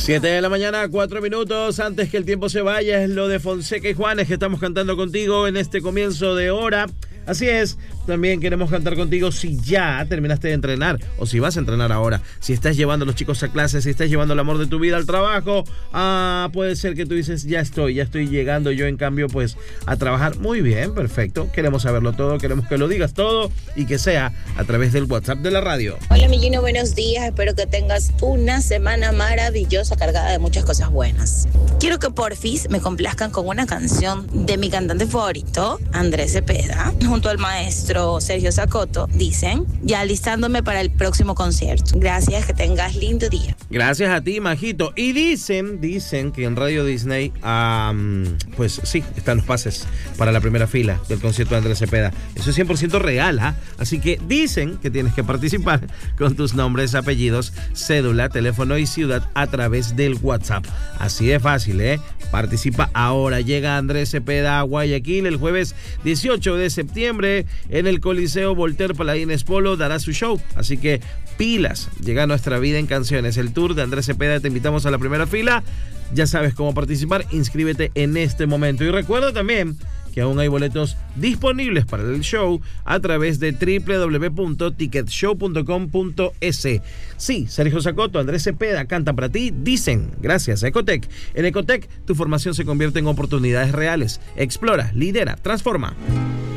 7 de la mañana, 4 minutos. Antes que el tiempo se vaya, es lo de Fonseca y Juanes que estamos cantando contigo en este comienzo de hora. Así es, también queremos cantar contigo si ya terminaste de entrenar o si vas a entrenar ahora, si estás llevando a los chicos a clases, si estás llevando el amor de tu vida al trabajo. Puede ser que tú dices, ya estoy llegando yo en cambio pues a trabajar. Muy bien, perfecto, queremos saberlo todo, queremos que lo digas todo y que sea a través del WhatsApp de la radio. Hola Millino, buenos días, espero que tengas una semana maravillosa cargada de muchas cosas buenas. Quiero que porfis me complazcan con una canción de mi cantante favorito, Andrés Cepeda, junto al maestro Sergio Sacoto. Dicen, ya alistándome para el próximo concierto. Gracias, que tengas lindo día. Gracias a ti, Majito. Y dicen que en Radio Disney, pues sí, están los pases para la primera fila del concierto de Andrés Cepeda. Eso es 100% real, ¿ah? Así que dicen que tienes que participar con tus nombres, apellidos, cédula, teléfono y ciudad a través del WhatsApp. Así de fácil, ¿eh? Participa ahora. Llega Andrés Cepeda a Guayaquil el jueves 18 de septiembre en el Coliseo Voltaire Paladines Polo. Dará su show. Así que pilas. Llega Nuestra Vida en Canciones, el tour de Andrés Cepeda. Te invitamos a la primera fila. Ya sabes cómo participar. Inscríbete en este momento. Y recuerda también que aún hay boletos disponibles para el show a través de www.ticketshow.com.es. Sí, Sergio Sacoto, Andrés Cepeda cantan para ti, dicen, gracias a Ecotec. En Ecotec, tu formación se convierte en oportunidades reales. Explora, lidera, transforma.